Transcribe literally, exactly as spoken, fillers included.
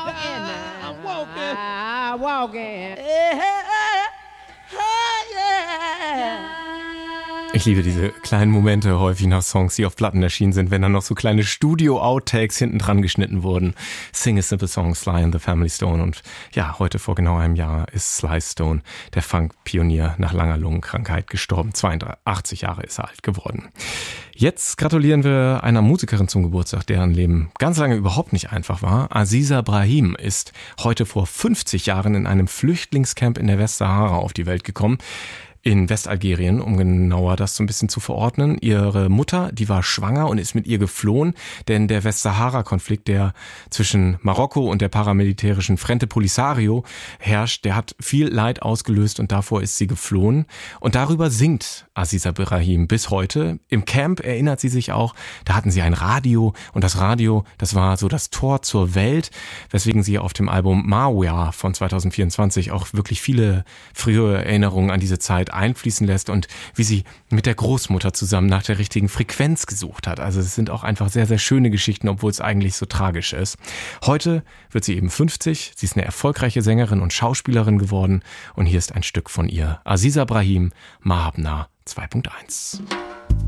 walking. I'm walking. I'm walking. Ich liebe diese kleinen Momente häufig nach Songs, die auf Platten erschienen sind, wenn dann noch so kleine Studio-Outtakes hinten dran geschnitten wurden. Sing a Simple Song, Sly and the Family Stone. Und ja, heute vor genau einem Jahr ist Sly Stone, der Funk-Pionier, nach langer Lungenkrankheit gestorben. zweiundachtzig Jahre ist er alt geworden. Jetzt gratulieren wir einer Musikerin zum Geburtstag, deren Leben ganz lange überhaupt nicht einfach war. Aziza Brahim ist heute vor fünfzig Jahren in einem Flüchtlingscamp in der Westsahara auf die Welt gekommen. In Westalgerien, um genauer das so ein bisschen zu verordnen. Ihre Mutter, die war schwanger und ist mit ihr geflohen, denn der Westsahara-Konflikt, der zwischen Marokko und der paramilitärischen Frente Polisario herrscht, der hat viel Leid ausgelöst und davor ist sie geflohen. Und darüber singt Aziza Brahim bis heute. Im Camp erinnert sie sich auch, da hatten sie ein Radio und das Radio, das war so das Tor zur Welt, weswegen sie auf dem Album Marwa von zwanzig vierundzwanzig auch wirklich viele frühe Erinnerungen an diese Zeit einfließen lässt und wie sie mit der Großmutter zusammen nach der richtigen Frequenz gesucht hat. Also es sind auch einfach sehr, sehr schöne Geschichten, obwohl es eigentlich so tragisch ist. Heute wird sie eben fünfzig, sie ist eine erfolgreiche Sängerin und Schauspielerin geworden und hier ist ein Stück von ihr. Aziza Brahim, Mahabna zwei Punkt eins.